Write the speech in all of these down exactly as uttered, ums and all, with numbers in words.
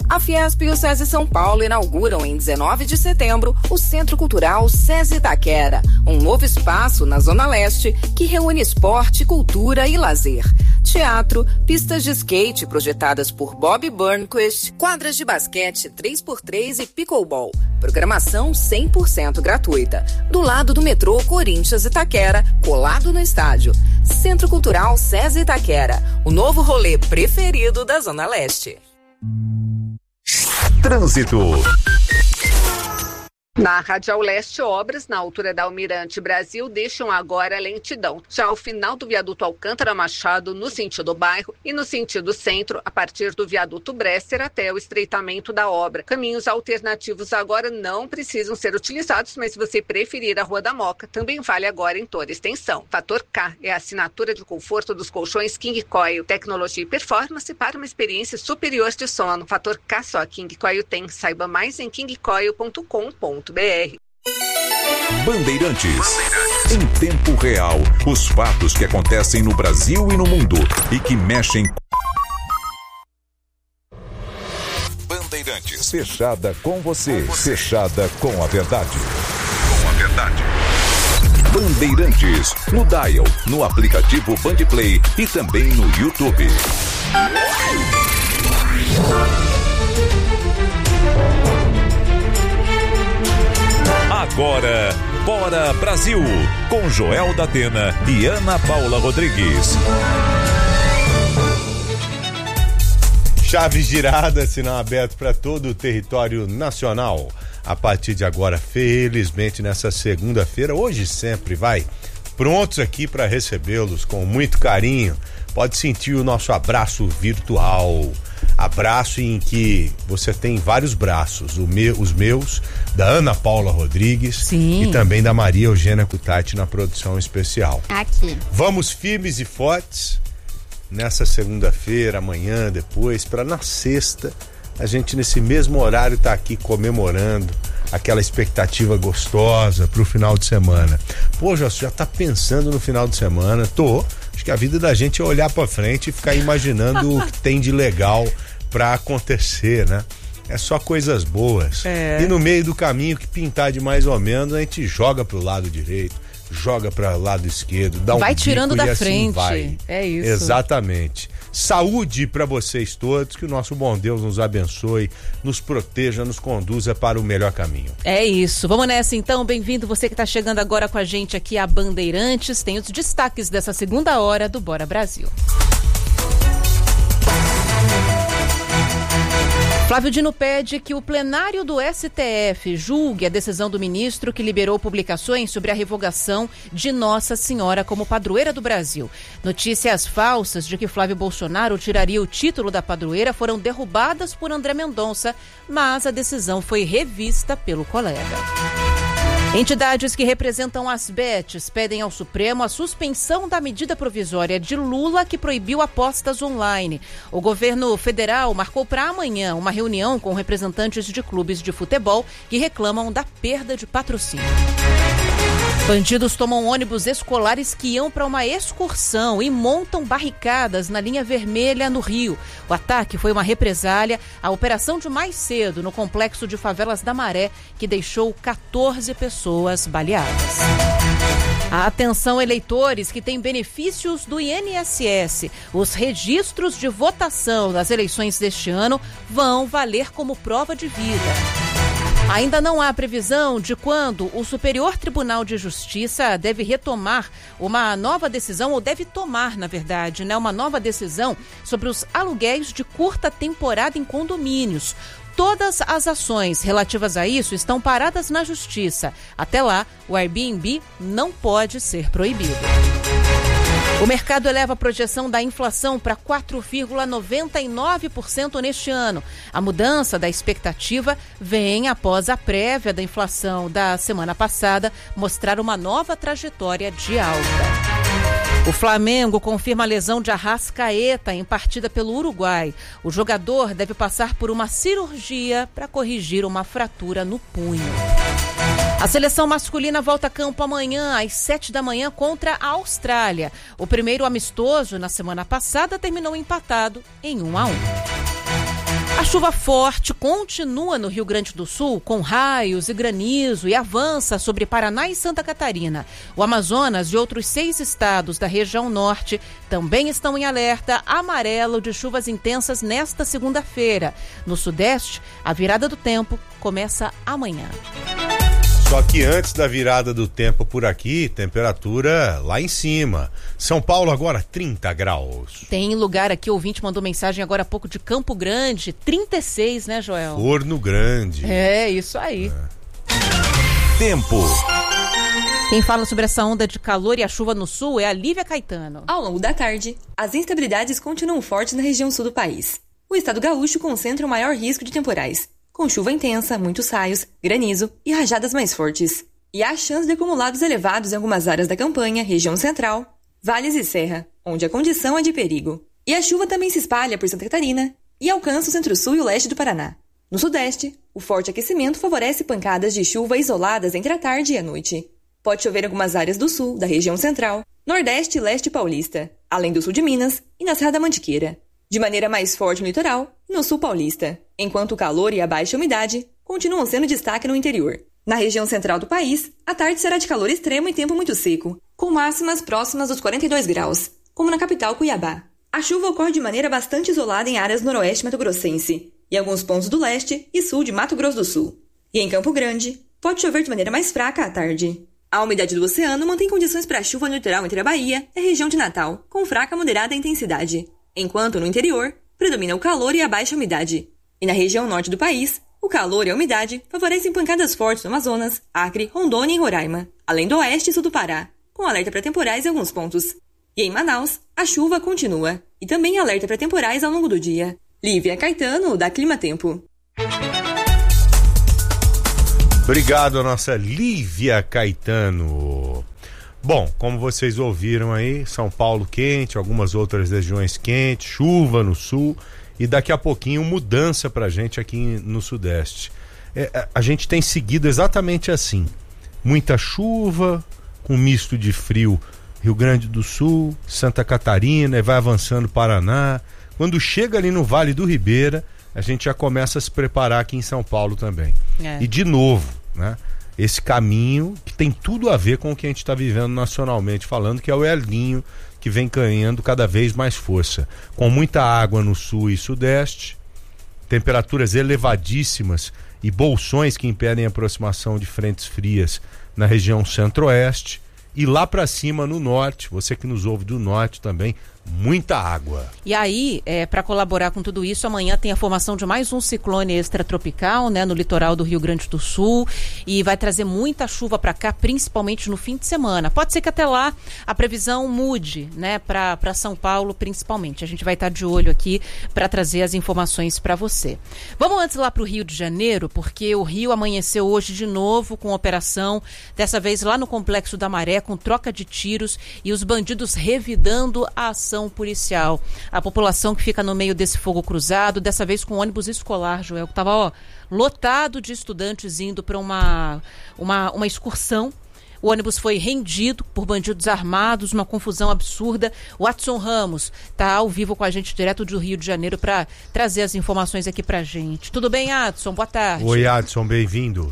A Fiesp e o SESI São Paulo inauguram em dezenove de setembro o Centro Cultural SESI Itaquera, um novo espaço na Zona Leste que reúne esporte, cultura e lazer. Teatro, pistas de skate projetadas por Bob Burnquist, quadras de basquete três por três e pickleball. Programação cem por cento gratuita. Do lado do metrô Corinthians Itaquera, colado no estádio. Centro Cultural SESI Itaquera, o novo rolê preferido da Zona Leste. Trânsito. Na Radial Leste, obras na altura da Almirante Brasil deixam agora lentidão. Já ao final do viaduto Alcântara Machado, no sentido bairro, e no sentido centro, a partir do viaduto Bresser até o estreitamento da obra. Caminhos alternativos agora não precisam ser utilizados, mas se você preferir a Rua da Moca, também vale agora em toda a extensão. Fator K é a assinatura de conforto dos colchões King Coil, tecnologia e performance para uma experiência superior de sono. Fator K só King Coil tem. Saiba mais em king coil ponto com ponto b r. Bandeirantes. Em tempo real, os fatos que acontecem no Brasil e no mundo e que mexem. Bandeirantes. Fechada com você. Fechada com a verdade. Com a verdade. Bandeirantes. No Dial, no aplicativo Bandplay e também no YouTube. Agora, Bora Brasil, com Joel da Atena e Ana Paula Rodrigues. Chaves giradas, sinal aberto para todo o território nacional. A partir de agora, felizmente, nessa segunda-feira, hoje sempre vai, prontos aqui para recebê-los com muito carinho. Pode sentir o nosso abraço virtual. Abraço em que você tem vários braços, o meu, os meus, da Ana Paula Rodrigues. Sim. E também da Maria Eugênia Cutati na produção especial. Aqui. Vamos firmes e fortes nessa segunda-feira, amanhã, depois, para na sexta, a gente nesse mesmo horário tá aqui comemorando aquela expectativa gostosa pro final de semana. Pô, já, já tá pensando no final de semana? Tô. Acho que a vida da gente é olhar pra frente e ficar imaginando o que tem de legal pra acontecer, né? É só coisas boas. É. E no meio do caminho que pintar de mais ou menos, a gente joga pro lado direito, joga para lado esquerdo, dá um vai tirando da e assim frente. Vai. É isso. Exatamente. Saúde para vocês todos, que o nosso bom Deus nos abençoe, nos proteja, nos conduza para o melhor caminho. É isso. Vamos nessa então. Bem-vindo você que está chegando agora com a gente aqui a Bandeirantes. Tem os destaques dessa segunda hora do Bora Brasil. Flávio Dino pede que o plenário do S T F julgue a decisão do ministro que liberou publicações sobre a revogação de Nossa Senhora como padroeira do Brasil. Notícias falsas de que Flávio Bolsonaro tiraria o título da padroeira foram derrubadas por André Mendonça, mas a decisão foi revista pelo colega. Entidades que representam as Betes pedem ao Supremo a suspensão da medida provisória de Lula que proibiu apostas online. O governo federal marcou para amanhã uma reunião com representantes de clubes de futebol que reclamam da perda de patrocínio. Bandidos tomam ônibus escolares que iam para uma excursão e montam barricadas na linha vermelha no Rio. O ataque foi uma represália à operação de mais cedo no complexo de favelas da Maré, que deixou quatorze pessoas baleadas. Atenção, eleitores que têm benefícios do I N S S. Os registros de votação das eleições deste ano vão valer como prova de vida. Ainda não há previsão de quando o Superior Tribunal de Justiça deve retomar uma nova decisão, ou deve tomar, na verdade, né, uma nova decisão sobre os aluguéis de curta temporada em condomínios. Todas as ações relativas a isso estão paradas na Justiça. Até lá, o Airbnb não pode ser proibido. O mercado eleva a projeção da inflação para quatro vírgula noventa e nove por cento neste ano. A mudança da expectativa vem após a prévia da inflação da semana passada mostrar uma nova trajetória de alta. O Flamengo confirma a lesão de Arrascaeta em partida pelo Uruguai. O jogador deve passar por uma cirurgia para corrigir uma fratura no punho. A seleção masculina volta a campo amanhã às sete da manhã contra a Austrália. O primeiro amistoso na semana passada terminou empatado em um a um. A chuva forte continua no Rio Grande do Sul, com raios e granizo, e avança sobre Paraná e Santa Catarina. O Amazonas e outros seis estados da região norte também estão em alerta amarelo de chuvas intensas nesta segunda-feira. No sudeste, a virada do tempo começa amanhã. Só que antes da virada do tempo por aqui, temperatura lá em cima. São Paulo agora trinta graus. Tem lugar aqui, o ouvinte mandou mensagem agora há pouco de Campo Grande, trinta e seis, né, Joel? Forno Grande. É, isso aí. É. Tempo. Quem fala sobre essa onda de calor e a chuva no sul é a Lívia Caetano. Ao longo da tarde, as instabilidades continuam fortes na região sul do país. O estado gaúcho concentra o maior risco de temporais, com chuva intensa, muitos raios, granizo e rajadas mais fortes. E há chance de acumulados elevados em algumas áreas da campanha, região central, vales e serra, onde a condição é de perigo. E a chuva também se espalha por Santa Catarina e alcança o centro-sul e o leste do Paraná. No sudeste, o forte aquecimento favorece pancadas de chuva isoladas entre a tarde e a noite. Pode chover em algumas áreas do sul, da região central, nordeste e leste paulista, além do sul de Minas e na Serra da Mantiqueira. De maneira mais forte no litoral e no sul paulista, enquanto o calor e a baixa umidade continuam sendo destaque no interior. Na região central do país, a tarde será de calor extremo e tempo muito seco, com máximas próximas dos quarenta e dois graus, como na capital Cuiabá. A chuva ocorre de maneira bastante isolada em áreas noroeste mato-grossense e alguns pontos do leste e sul de Mato Grosso do Sul. E em Campo Grande, pode chover de maneira mais fraca à tarde. A umidade do oceano mantém condições para chuva no litoral entre a Bahia e a região de Natal, com fraca a moderada intensidade, enquanto no interior predomina o calor e a baixa umidade. E na região norte do país, o calor e a umidade favorecem pancadas fortes no Amazonas, Acre, Rondônia e Roraima, além do oeste e sul do Pará, com alerta para temporais em alguns pontos. E em Manaus, a chuva continua, e também alerta para temporais ao longo do dia. Lívia Caetano, da Clima Tempo. Obrigado, a nossa Lívia Caetano. Bom, como vocês ouviram aí, São Paulo quente, algumas outras regiões quentes, chuva no sul e daqui a pouquinho mudança pra gente aqui no sudeste. É, a gente tem seguido exatamente assim, muita chuva, com misto de frio, Rio Grande do Sul, Santa Catarina, e vai avançando Paraná. Quando chega ali no Vale do Ribeira, a gente já começa a se preparar aqui em São Paulo também. É. E de novo, né? Esse caminho que tem tudo a ver com o que a gente está vivendo nacionalmente falando, que é o El Niño, que vem ganhando cada vez mais força. Com muita água no sul e sudeste, temperaturas elevadíssimas e bolsões que impedem a aproximação de frentes frias na região centro-oeste. E lá para cima no norte, você que nos ouve do norte também, muita água. E aí, é, para colaborar com tudo isso, amanhã tem a formação de mais um ciclone extratropical, né, no litoral do Rio Grande do Sul, e vai trazer muita chuva para cá, principalmente no fim de semana. Pode ser que até lá a previsão mude, né, para para São Paulo principalmente. A gente vai estar de olho aqui para trazer as informações para você. Vamos antes lá para o Rio de Janeiro, porque o Rio amanheceu hoje de novo com operação, dessa vez lá no Complexo da Maré, com troca de tiros e os bandidos revidando a ação policial. A população que fica no meio desse fogo cruzado, dessa vez com ônibus escolar, Joel, que estava ó, lotado de estudantes indo para uma, uma, uma excursão. O ônibus foi rendido por bandidos armados, uma confusão absurda. O Adson Ramos está ao vivo com a gente direto do Rio de Janeiro para trazer as informações aqui para a gente. Tudo bem, Adson? Boa tarde. Oi, Adson, bem-vindo.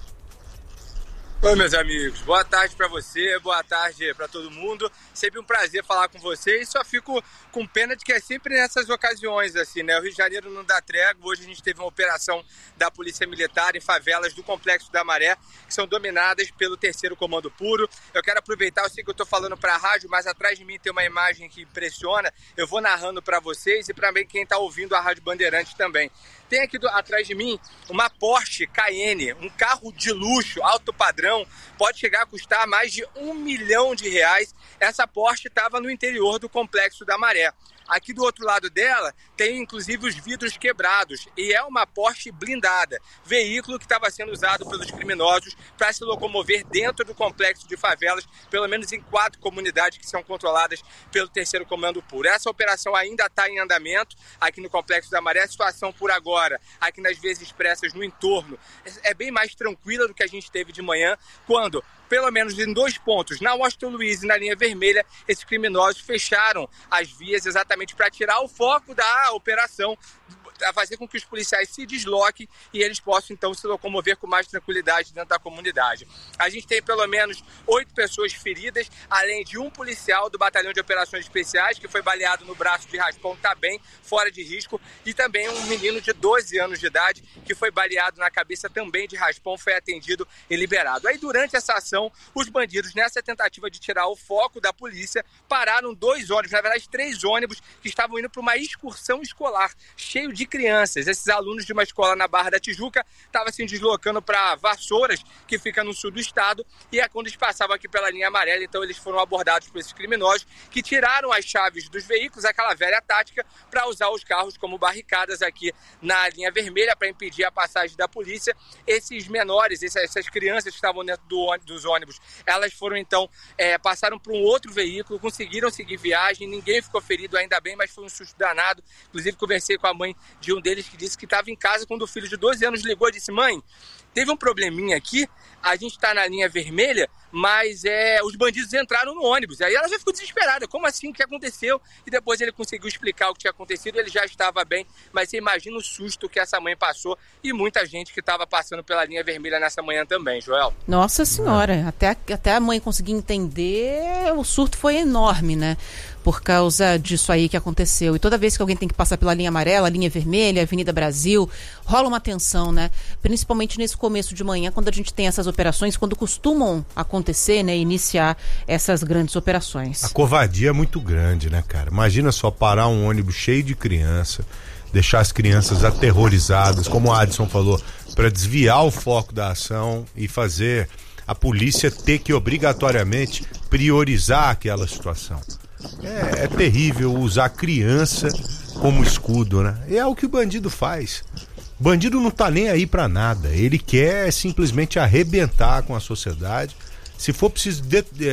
Oi, meus amigos, boa tarde para você, boa tarde para todo mundo. Sempre um prazer falar com vocês. Só fico com pena de que é sempre nessas ocasiões, assim, né? O Rio de Janeiro não dá trégua. Hoje a gente teve uma operação da Polícia Militar em favelas do Complexo da Maré, que são dominadas pelo terceiro Comando Puro. Eu quero aproveitar, eu sei que eu tô falando para a rádio, mas atrás de mim tem uma imagem que impressiona. Eu vou narrando para vocês e para quem tá ouvindo a Rádio Bandeirantes também. Tem aqui do, atrás de mim uma Porsche Cayenne, um carro de luxo, alto padrão, pode chegar a custar mais de um milhão de reais. Essa Porsche estava no interior do Complexo da Maré. Aqui do outro lado dela tem inclusive os vidros quebrados e é uma Porsche blindada, veículo que estava sendo usado pelos criminosos para se locomover dentro do complexo de favelas, pelo menos em quatro comunidades que são controladas pelo terceiro Comando Puro. Essa operação ainda está em andamento aqui no Complexo da Maré. A situação por agora, aqui nas vias expressas no entorno, é bem mais tranquila do que a gente teve de manhã, quando, pelo menos em dois pontos, na Washington Luiz e na linha vermelha, esses criminosos fecharam as vias exatamente para tirar o foco da operação, a fazer com que os policiais se desloquem e eles possam, então, se locomover com mais tranquilidade dentro da comunidade. A gente tem pelo menos oito pessoas feridas, além de um policial do Batalhão de Operações Especiais, que foi baleado no braço de raspão, está bem, fora de risco, e também um menino de doze anos de idade, que foi baleado na cabeça também de raspão, foi atendido e liberado. Aí, durante essa ação, os bandidos, nessa tentativa de tirar o foco da polícia, pararam dois ônibus, na verdade, três ônibus, que estavam indo para uma excursão escolar, cheio de crianças. Esses alunos de uma escola na Barra da Tijuca estavam se deslocando para Vassouras, que fica no sul do estado, e é quando eles passavam aqui pela linha amarela, então eles foram abordados por esses criminosos, que tiraram as chaves dos veículos, aquela velha tática, para usar os carros como barricadas aqui na linha vermelha, para impedir a passagem da polícia. Esses menores, essas crianças que estavam dentro do ônibus, dos ônibus, elas foram então, é, passaram para um outro veículo, conseguiram seguir viagem, ninguém ficou ferido, ainda bem, mas foi um susto danado. Inclusive conversei com a mãe de um deles que disse que estava em casa quando o filho de doze anos ligou e disse: mãe, teve um probleminha aqui, a gente está na linha vermelha, mas é, os bandidos entraram no ônibus. Aí ela já ficou desesperada, como assim, o que aconteceu? E depois ele conseguiu explicar o que tinha acontecido, ele já estava bem, mas você imagina o susto que essa mãe passou e muita gente que estava passando pela linha vermelha nessa manhã também, Joel. Nossa senhora, até, até a mãe conseguir entender, o surto foi enorme, né? Por causa disso aí que aconteceu. E toda vez que alguém tem que passar pela linha amarela, linha vermelha, Avenida Brasil, rola uma tensão, né? Principalmente nesse começo de manhã, quando a gente tem essas operações, quando costumam acontecer, né? Iniciar essas grandes operações. A covardia é muito grande, né, cara? Imagina só parar um ônibus cheio de criança, deixar as crianças aterrorizadas, como o Adson falou, para desviar o foco da ação e fazer a polícia ter que obrigatoriamente priorizar aquela situação. É, é terrível usar criança como escudo, né? É o que o bandido faz. O bandido não tá nem aí pra nada. Ele quer simplesmente arrebentar com a sociedade. Se for preciso de,